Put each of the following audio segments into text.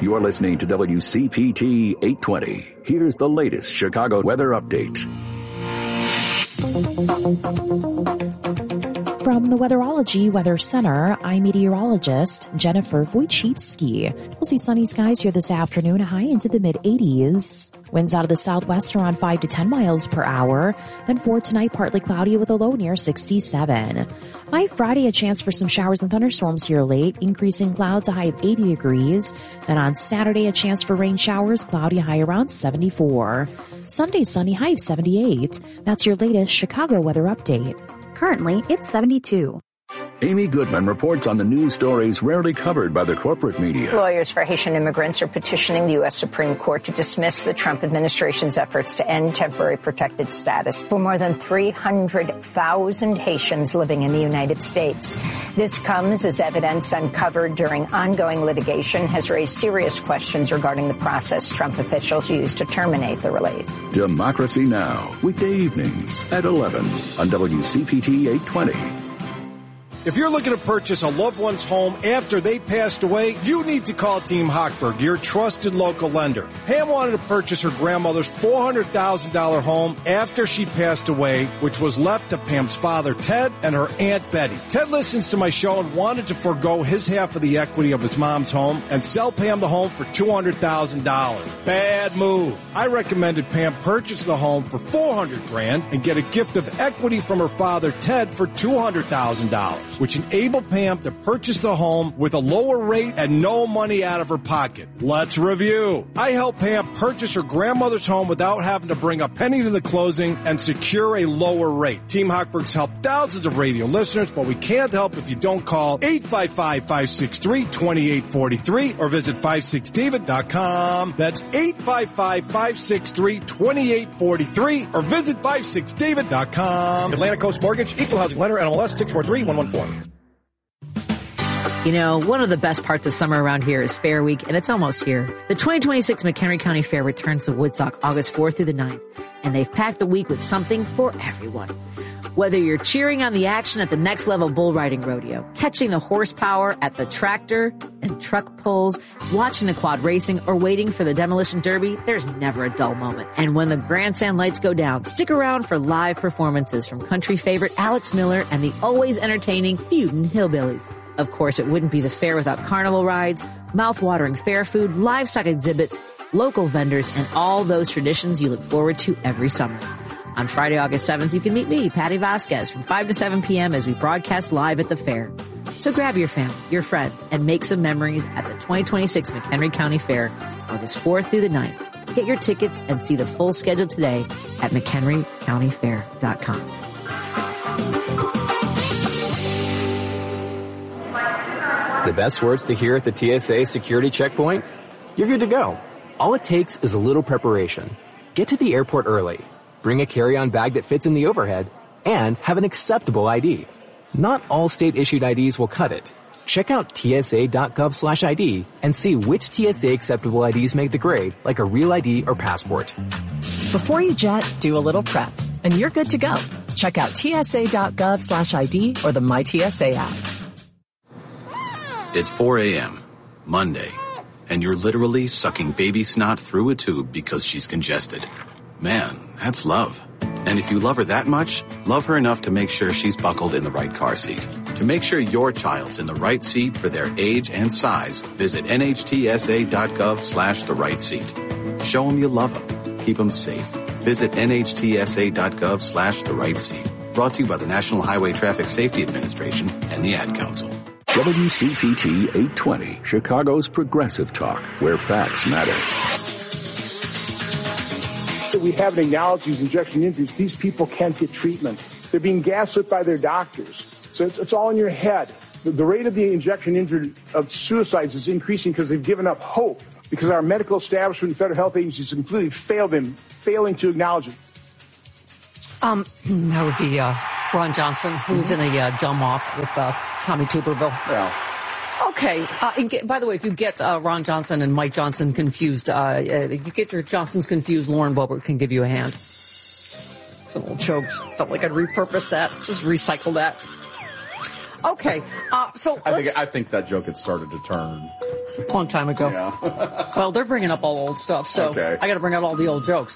You're listening to WCPT 820. Here's the latest Chicago weather update. From the Weatherology Weather Center, I'm meteorologist Jennifer Wojcicki. We'll see sunny skies here this afternoon, a high into the mid-80s. Winds out of the southwest around 5 to 10 miles per hour. Then for tonight, partly cloudy with a low near 67. By Friday, a chance for some showers and thunderstorms here late, increasing clouds, a high of 80 degrees. Then on Saturday, a chance for rain showers, cloudy, high around 74. Sunday, sunny, high of 78. That's your latest Chicago weather update. Currently, it's 72. Amy Goodman reports on the news stories rarely covered by the corporate media. Lawyers for Haitian immigrants are petitioning the U.S. Supreme Court to dismiss the Trump administration's efforts to end temporary protected status for more than 300,000 Haitians living in the United States. This comes as evidence uncovered during ongoing litigation has raised serious questions regarding the process Trump officials used to terminate the relief. Democracy Now! Weekday evenings at 11 on WCPT 820. If you're looking to purchase a loved one's home after they passed away, you need to call Team Hochberg, your trusted local lender. Pam wanted to purchase her grandmother's $400,000 home after she passed away, which was left to Pam's father, Ted, and her Aunt Betty. Ted listens to my show and wanted to forego his half of the equity of his mom's home and sell Pam the home for $200,000. Bad move. I recommended Pam purchase the home for $400,000 and get a gift of equity from her father, Ted, for $200,000. Which enabled Pam to purchase the home with a lower rate and no money out of her pocket. Let's review. I helped Pam purchase her grandmother's home without having to bring a penny to the closing and secure a lower rate. Team Hochberg's helped thousands of radio listeners, but we can't help if you don't call 855-563-2843 or visit 56david.com. That's 855-563-2843 or visit 56david.com. Atlantic Coast Mortgage, Equal Housing Lender, NMLS 643-114. You know, one of the best parts of summer around here is Fair Week, and it's almost here. The 2026 McHenry County Fair returns to Woodstock August 4th through the 9th, and they've packed the week with something for everyone. Whether you're cheering on the action at the Next Level Bull Riding Rodeo, catching the horsepower at the tractor and truck pulls, watching the quad racing, or waiting for the demolition derby, there's never a dull moment. And when the grandstand lights go down, stick around for live performances from country favorite Alex Miller and the always entertaining Feudin' Hillbillies. Of course, it wouldn't be the fair without carnival rides, mouth-watering fair food, livestock exhibits, local vendors, and all those traditions you look forward to every summer. On Friday, August 7th, you can meet me, Patty Vasquez, from 5 to 7 p.m. as we broadcast live at the fair. So grab your family, your friends, and make some memories at the 2026 McHenry County Fair, August 4th through the 9th. Get your tickets and see the full schedule today at McHenryCountyFair.com. The best words to hear at the TSA security checkpoint? You're good to go. All it takes is a little preparation. Get to the airport early. Bring a carry-on bag that fits in the overhead, and have an acceptable ID. Not all state-issued IDs will cut it. Check out tsa.gov/ID and see which TSA acceptable IDs make the grade, like a real ID or passport. Before you jet, do a little prep, and you're good to go. Check out tsa.gov/ID or the MyTSA app. It's 4 a.m., Monday, and you're literally sucking baby snot through a tube because she's congested. Man, that's love. And if you love her that much, love her enough to make sure she's buckled in the right car seat. To make sure your child's in the right seat for their age and size, visit nhtsa.gov/the right seat. Show them you love them. Keep them safe. Visit nhtsa.gov/the right seat. Brought to you by the National Highway Traffic Safety Administration and the Ad Council. WCPT 820, Chicago's progressive talk, where facts matter. We haven't acknowledged these injection injuries. These people can't get treatment. They're being gaslit by their doctors. So it's all in your head. The rate of the injection injury of suicides is increasing because they've given up hope, because our medical establishment and federal health agencies completely failed them, failing to acknowledge it. That would be Ron Johnson, who's in a dumb off with Tommy Tuberville. Yeah. Okay. By the way, if you get Ron Johnson and Mike Johnson confused, if you get your Johnsons confused, Lauren Boebert can give you a hand. Some old joke. Felt like I'd repurpose that. Just recycle that. Okay. So I think that joke had started to turn a long time ago. Yeah. Well, they're bringing up all old stuff, so okay. I got to bring out all the old jokes.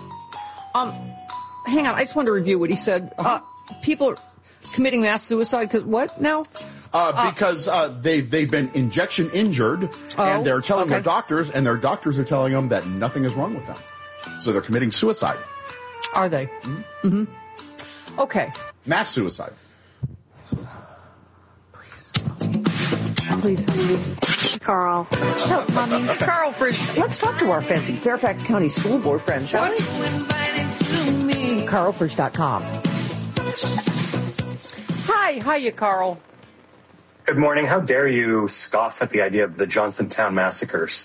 Hang on, I just wanted to review what he said. People are committing mass suicide because what now? Because they've been injection injured, and they're telling their doctors, and their doctors are telling them that nothing is wrong with them. So they're committing suicide. Are they? Mm-hmm. Okay. Mass suicide. Please. Carl. So, Carl Frisch, let's talk to our fancy Fairfax County School Board friend, shall we? CarlFrisch.com. Hiya, Carl. Good morning. How dare you scoff at the idea of the Johnstown massacres?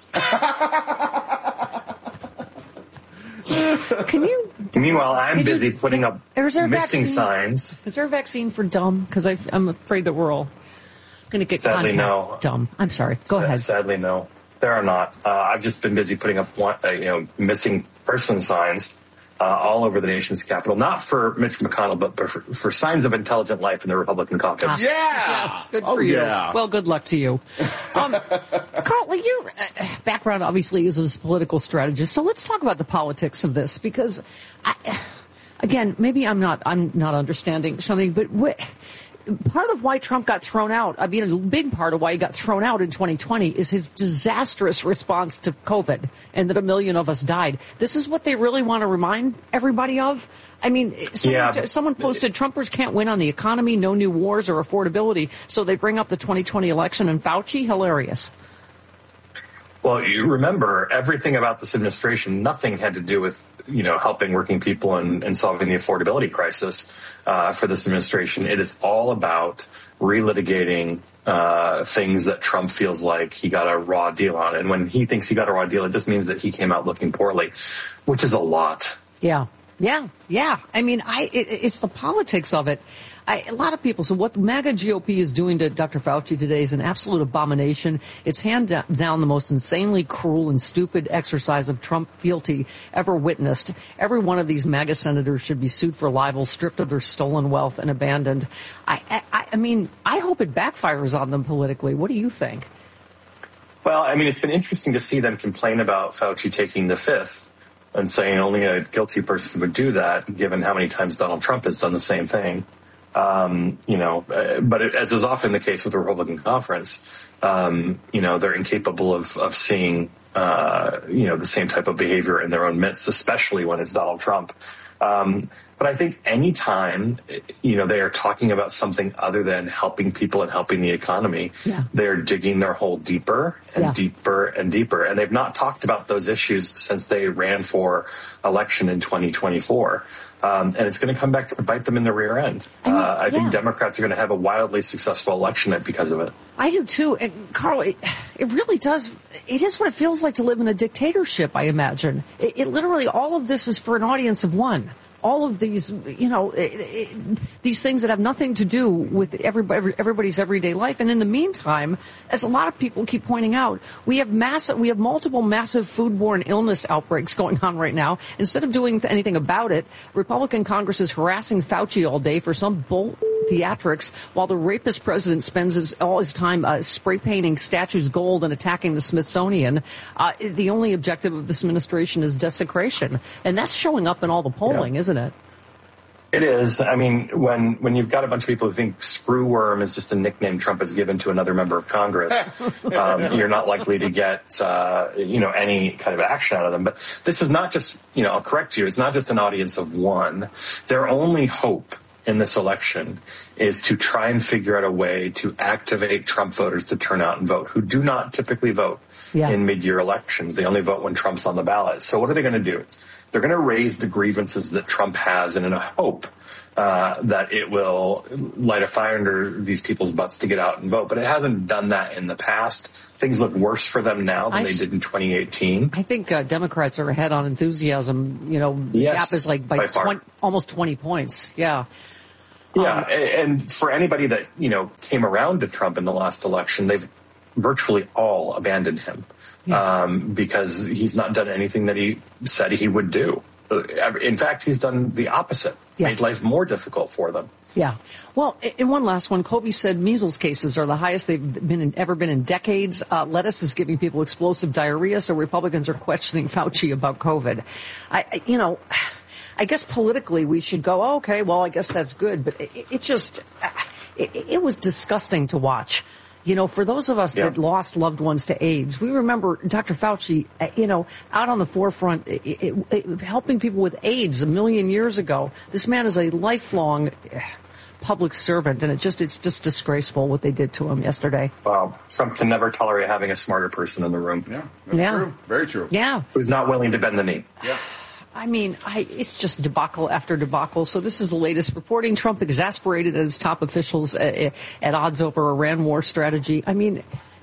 Can you? Meanwhile, I'm busy putting up missing signs. Is there a vaccine for dumb? Because I'm afraid that we're all going to get dumb. I'm sorry. Go ahead. Sadly, no. There are not. I've just been busy putting up missing person signs all over the nation's capital, not for Mitch McConnell, but for signs of intelligent life in the Republican caucus. Yeah! Yes, good for you. Yeah. Well, good luck to you. Carl, your background obviously is as a political strategist, so let's talk about the politics of this, because, again, maybe I'm not understanding something, but part of why Trump got thrown out, a big part of why he got thrown out in 2020 is his disastrous response to COVID and that 1 million of us died. This is what they really want to remind everybody of? I mean, someone posted Trumpers can't win on the economy, no new wars or affordability, so they bring up the 2020 election and Fauci. Hilarious. Well, you remember everything about this administration, nothing had to do with, helping working people and solving the affordability crisis for this administration. It is all about relitigating things that Trump feels like he got a raw deal on. And when he thinks he got a raw deal, it just means that he came out looking poorly, which is a lot. Yeah. I mean, it's the politics of it. A lot of people, so what MAGA GOP is doing to Dr. Fauci today is an absolute abomination. It's hand down the most insanely cruel and stupid exercise of Trump fealty ever witnessed. Every one of these MAGA senators should be sued for libel, stripped of their stolen wealth, and abandoned. I mean, I hope it backfires on them politically. What do you think? Well, I mean, it's been interesting to see them complain about Fauci taking the fifth and saying only a guilty person would do that, given how many times Donald Trump has done the same thing. But as is often the case with the Republican conference, they're incapable of seeing, the same type of behavior in their own midst, especially when it's Donald Trump. But I think any time, they are talking about something other than helping people and helping the economy, they're digging their hole deeper and deeper and deeper. And they've not talked about those issues since they ran for election in 2024. And it's going to come back to bite them in the rear end. I think Democrats are going to have a wildly successful election because of it. I do too. And Carl, it really does. It is what it feels like to live in a dictatorship, I imagine. It literally, all of this is for an audience of one. All of these, these things that have nothing to do with everybody's everyday life. And in the meantime, as a lot of people keep pointing out, we have multiple massive foodborne illness outbreaks going on right now. Instead of doing anything about it, Republican Congress is harassing Fauci all day for some bull theatrics, while the rapist president spends all his time spray painting statues gold and attacking the Smithsonian. The only objective of this administration is desecration, and that's showing up in all the polling, isn't it? It is. I mean, when you've got a bunch of people who think screwworm is just a nickname Trump has given to another member of Congress, you're not likely to get, any kind of action out of them. But this is not just, I'll correct you, it's not just an audience of one. Their only hope in this election is to try and figure out a way to activate Trump voters to turn out and vote, who do not typically vote in mid-year elections. They only vote when Trump's on the ballot. So what are they going to do? They're going to raise the grievances that Trump has in a hope that it will light a fire under these people's butts to get out and vote. But it hasn't done that in the past. Things look worse for them now than they did in 2018. I think Democrats are ahead on enthusiasm. The gap is like by almost 20 points. Yeah. Yeah, and for anybody that, came around to Trump in the last election, they've virtually all abandoned him because he's not done anything that he said he would do. In fact, he's done the opposite, made life more difficult for them. Yeah. Well, and one last one. Colby said measles cases are the highest they've ever been in decades. Lettuce is giving people explosive diarrhea, so Republicans are questioning Fauci about COVID. I guess politically we should go, oh, okay, well, I guess that's good. But it was disgusting to watch. For those of us that lost loved ones to AIDS, we remember Dr. Fauci, out on the forefront, helping people with AIDS 1 million years ago. This man is a lifelong public servant, and it's just disgraceful what they did to him yesterday. Wow. Trump can never tolerate having a smarter person in the room. Yeah, that's true. Very true. Yeah. Who's not willing to bend the knee. Yeah. I mean, it's just debacle after debacle. So this is the latest reporting. Trump exasperated at his top officials at odds over Iran war strategy. I mean,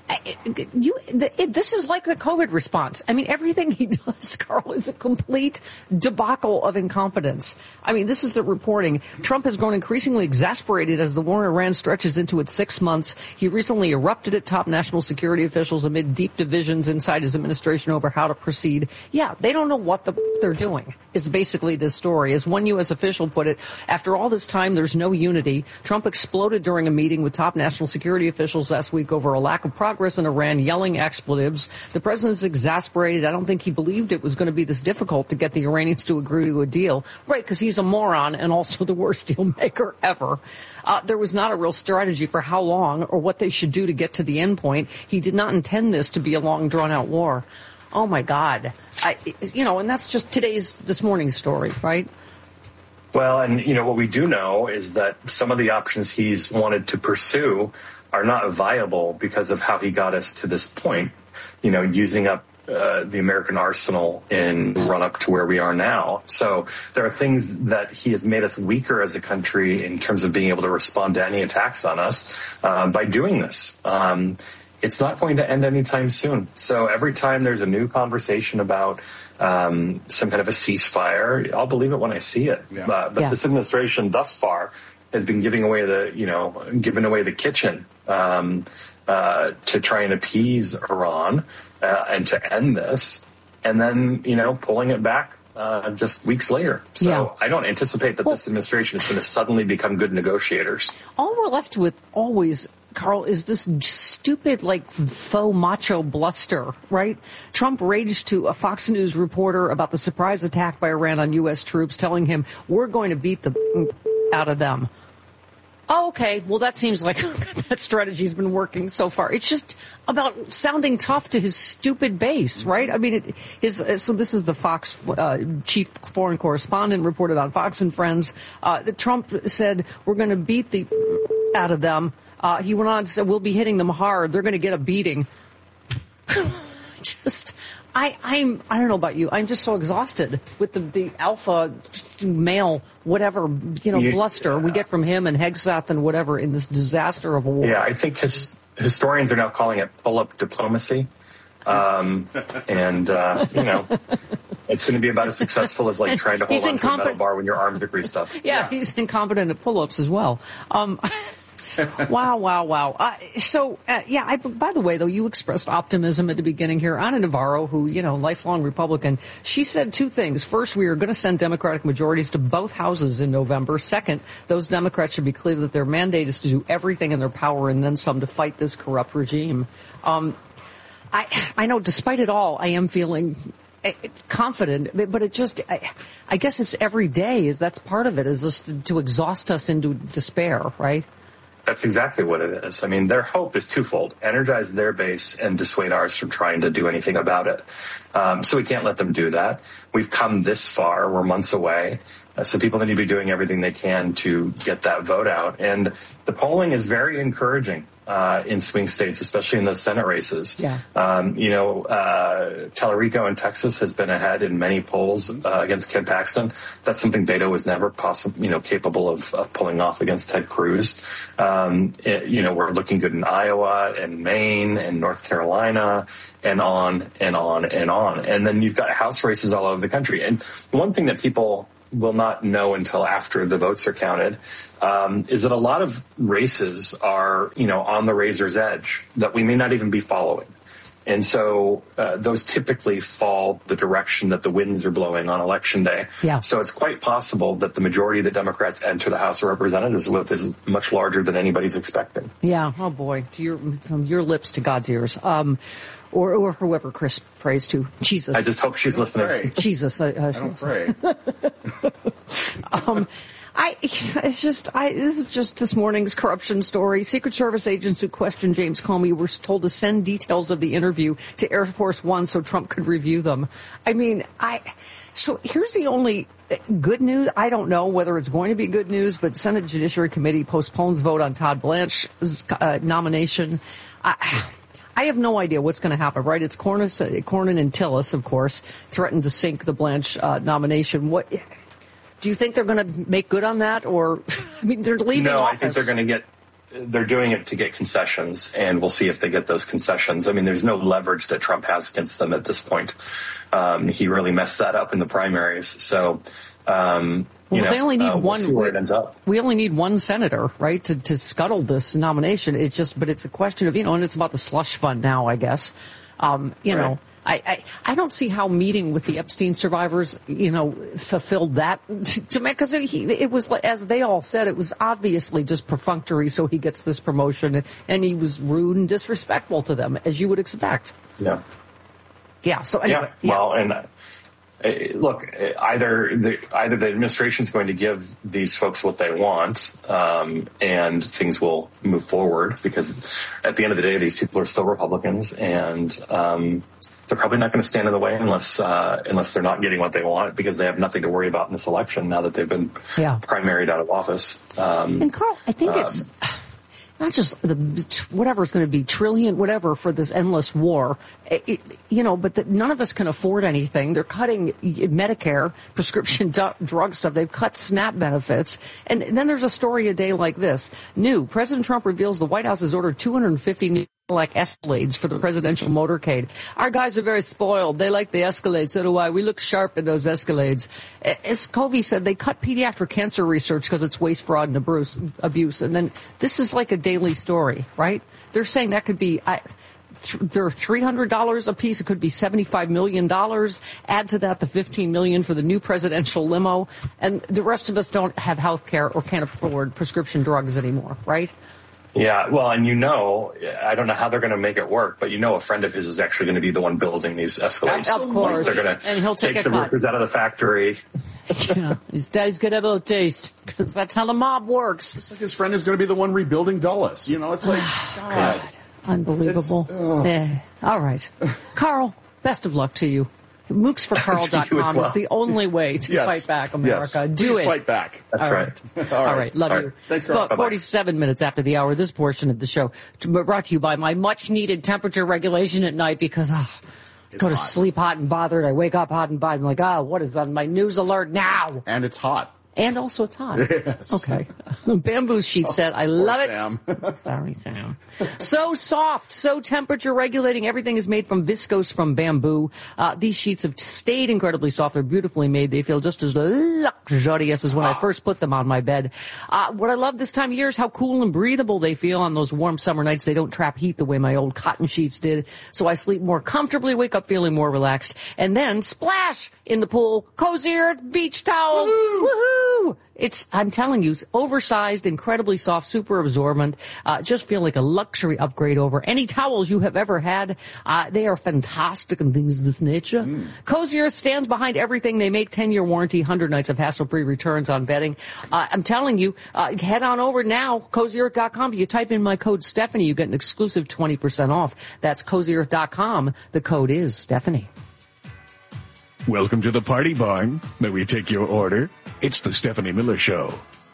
this is like the COVID response. I mean, everything he does, Carl, is a complete debacle of incompetence. I mean, this is the reporting. Trump has grown increasingly exasperated as the war in Iran stretches into its 6 months. He recently erupted at top national security officials amid deep divisions inside his administration over how to proceed. Yeah, they don't know what they're doing, is basically this story. As one U.S. official put it, after all this time, there's no unity. Trump exploded during a meeting with top national security officials last week over a lack of progress in Iran, yelling expletives. The president's exasperated. I don't think he believed it was going to be this difficult to get the Iranians to agree to a deal. Right, because he's a moron and also the worst deal maker ever. There was not a real strategy for how long or what they should do to get to the end point. He did not intend this to be a long, drawn-out war. Oh, my God. And that's just this morning's story, right? Well, and, what we do know is that some of the options he's wanted to pursue are not viable because of how he got us to this point, using up the American arsenal in the run up to where we are now. So there are things that he has made us weaker as a country in terms of being able to respond to any attacks on us by doing this. It's not going to end anytime soon. So every time there's a new conversation about some kind of a ceasefire, I'll believe it when I see it. Yeah. But this administration thus far has been giving away the kitchen to try and appease Iran and to end this, and then pulling it back just weeks later. So I don't anticipate that this administration is going to suddenly become good negotiators. All we're left with always, Carl, is this stupid, faux macho bluster, right? Trump raged to a Fox News reporter about the surprise attack by Iran on U.S. troops, telling him, we're going to beat the out of them. Oh, okay. Well, that seems like that strategy's been working so far. It's just about sounding tough to his stupid base, right? I mean, so this is the Fox chief foreign correspondent reported on Fox and Friends. That Trump said, we're going to beat the out of them. He went on to say, we'll be hitting them hard. They're going to get a beating. I don't know about you. I'm just so exhausted with the alpha male, whatever, bluster we get from him and Hegseth and whatever in this disaster of a war. Yeah, I think historians are now calling it pull-up diplomacy. It's going to be about as successful as trying to hold on to a metal bar when your arms are greased up. Yeah, he's incompetent at pull-ups as well. Wow. By the way, though, you expressed optimism at the beginning here. Ana Navarro, who, lifelong Republican, she said two things. First, we are going to send Democratic majorities to both houses in November. Second, those Democrats should be clear that their mandate is to do everything in their power and then some to fight this corrupt regime. I know, despite it all, I am feeling confident, but I guess it's every day. That's part of it, is just to exhaust us into despair, right? That's exactly what it is. I mean, their hope is twofold: energize their base and dissuade ours from trying to do anything about it. So we can't let them do that. We've come this far. We're months away. So people need to be doing everything they can to get that vote out. And the polling is very encouraging in swing states, especially in those Senate races. Yeah. Tellerico in Texas has been ahead in many polls against Ken Paxton. That's something Beto was never capable of pulling off against Ted Cruz. We're looking good in Iowa and Maine and North Carolina and on and on and on. And then you've got House races all over the country. And one thing that people will not know until after the votes are counted is that a lot of races are, on the razor's edge that we may not even be following. And so those typically fall the direction that the winds are blowing on Election Day. Yeah. So it's quite possible that the majority of the Democrats enter the House of Representatives with is much larger than anybody's expecting. Yeah. Oh, boy. From your lips to God's ears. Or whoever Chris prays to. Jesus. I just hope she's listening. Pray. Jesus. I don't pray. This is just this morning's corruption story. Secret Service agents who questioned James Comey were told to send details of the interview to Air Force One so Trump could review them. So here's the only good news. I don't know whether it's going to be good news, but Senate Judiciary Committee postpones vote on Todd Blanche's nomination. I have no idea what's going to happen, right? It's Cornyn and Tillis, of course, threatened to sink the Blanche nomination. What do you think they're going to make good on that? Or, I mean, they're leaving No, office. I think they're doing it to get concessions, and we'll see if they get those concessions. I mean, there's no leverage that Trump has against them at this point. He really messed that up in the primaries. So, they only need one. We'll see where it ends up. We only need one senator, right, to scuttle this nomination. But it's a question of, and it's about the slush fund now, I guess. Right. I don't see how meeting with the Epstein survivors, fulfilled that to me, because it was, as they all said, it was obviously just perfunctory. So he gets this promotion, and he was rude and disrespectful to them, as you would expect. Yeah. Yeah. So anyway. Yeah. Well, and look, either the administration is going to give these folks what they want, and things will move forward, because at the end of the day, these people are still Republicans, and they're probably not going to stand in the way unless they're not getting what they want, because they have nothing to worry about in this election now that they've been primaried out of office. And Carl, I think it's not just whatever it's going to be, trillion, whatever, for this endless war, but none of us can afford anything. They're cutting Medicare, prescription drug stuff. They've cut SNAP benefits. And then there's a story a day like this. New, President Trump reveals the White House has ordered 250 new Escalades for the presidential motorcade. Our guys are very spoiled. They like the Escalade. So do I. We look sharp in those Escalades. As Covey said, they cut pediatric cancer research because it's waste, fraud, and abuse. And then this is like a daily story, right? They're saying that could be, they're $300 a piece. It could be $75 million. Add to that the $15 million for the new presidential limo. And the rest of us don't have health care or can't afford prescription drugs anymore, right? Yeah, well, and I don't know how they're going to make it work, but a friend of his is actually going to be the one building these Escalades. Of course. They're going to take the workers out of the factory. Yeah, his dad's going to have a little taste, because that's how the mob works. It's like his friend is going to be the one rebuilding Dulles. It's like, God. Unbelievable. All right. Carl, best of luck to you. MooksForCarl.com is the only way to fight back, America. Yes. Do Please it. fight back. That's right. All right. Love you. Thanks, Carl. 47 minutes after the hour, this portion of the show brought to you by my much-needed temperature regulation at night, because go to sleep hot and bothered. I wake up hot and bothered. I'm like, what is that? My news alert now. And it's hot. And also it's hot. Yes. Okay. Bamboo sheet set. I love it. Sam. Sorry, Sam. So soft, so temperature regulating. Everything is made from viscose from bamboo. These sheets have stayed incredibly soft. They're beautifully made. They feel just as luxurious as when I first put them on my bed. What I love this time of year is how cool and breathable they feel on those warm summer nights. They don't trap heat the way my old cotton sheets did. So I sleep more comfortably, wake up feeling more relaxed, and then splash in the pool. Cozy Earth beach towels. Woohoo! I'm telling you, oversized, incredibly soft, super absorbent, just feel like a luxury upgrade over any towels you have ever had. They are fantastic and things of this nature. Cozy Earth stands behind everything they make. 10-year warranty, 100 nights of hassle-free returns on bedding. I'm telling you, head on over now, CozyEarth.com. If you type in my code Stephanie, you get an exclusive 20% off. That's CozyEarth.com. The code is Stephanie. Welcome to the Party Barn. May we take your order? It's the Stephanie Miller Show.